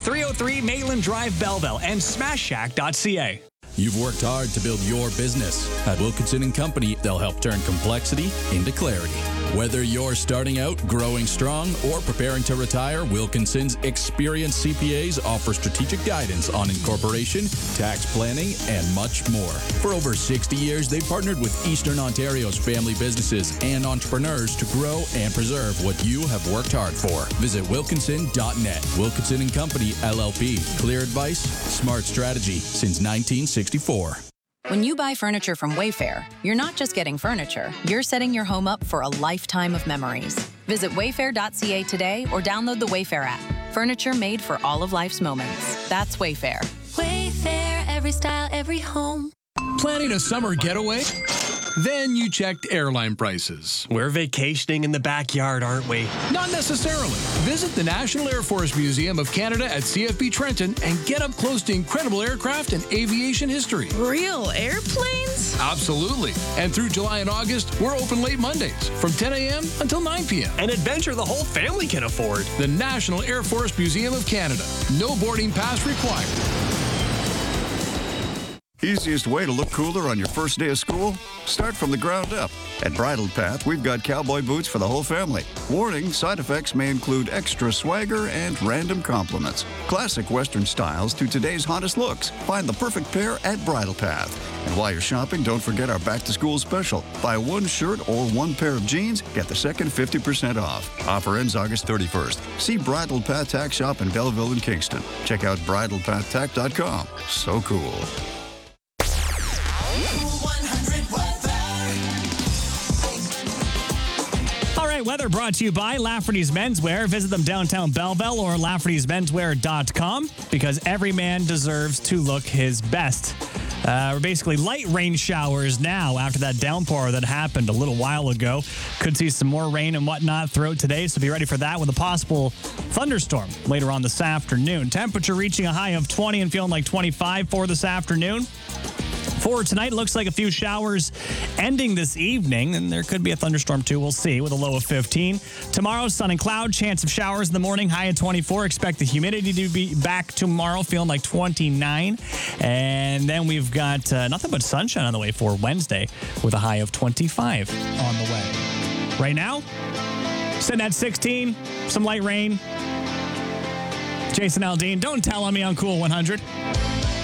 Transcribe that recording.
303 Maitland Drive, Belleville, and SmashShack.ca. You've worked hard to build your business. At Wilkinson & Company, they'll help turn complexity into clarity. Whether you're starting out, growing strong, or preparing to retire, Wilkinson's experienced CPAs offer strategic guidance on incorporation, tax planning, and much more. For over 60 years, they've partnered with Eastern Ontario's family businesses and entrepreneurs to grow and preserve what you have worked hard for. Visit wilkinson.net. Wilkinson & Company, LLP. Clear advice, smart strategy since 1964. When you buy furniture from Wayfair, you're not just getting furniture, you're setting your home up for a lifetime of memories. Visit wayfair.ca today or download the Wayfair app. Furniture made for all of life's moments. That's Wayfair. Wayfair, every style, every home. Planning a summer getaway? Then you checked airline prices. We're vacationing in the backyard, aren't we? Not necessarily. Visit the National Air Force Museum of Canada at CFB Trenton and get up close to incredible aircraft and aviation history. Real airplanes? Absolutely. And through July and August, we're open late Mondays from 10 a.m. until 9 p.m. An adventure the whole family can afford. The National Air Force Museum of Canada. No boarding pass required. Easiest way to look cooler on your first day of school? Start from the ground up. At Bridle Path, we've got cowboy boots for the whole family. Warning, side effects may include extra swagger and random compliments. Classic Western styles to today's hottest looks. Find the perfect pair at Bridle Path. And while you're shopping, don't forget our back-to-school special. Buy one shirt or one pair of jeans, get the second 50% off. Offer ends August 31st. See Bridle Path Tack Shop in Belleville and Kingston. Check out bridlepathtack.com. So cool. All right, weather brought to you by Lafferty's Menswear. Visit them downtown Belleville or Lafferty'sMenswear.com because every man deserves to look his best. We're basically light rain showers now after that downpour that happened a little while ago. Could see some more rain and whatnot throughout today, so be ready for that with a possible thunderstorm later on this afternoon. Temperature reaching a high of 20 and feeling like 25 for this afternoon. For tonight, looks like a few showers ending this evening, and there could be a thunderstorm too. We'll see, with a low of 15. Tomorrow, sun and cloud, chance of showers in the morning, high of 24. Expect the humidity to be back tomorrow, feeling like 29. And then we've got nothing but sunshine on the way for Wednesday, with a high of 25 on the way. Right now, sitting at 16, some light rain. Jason Aldean, don't tell on me on Cool 100.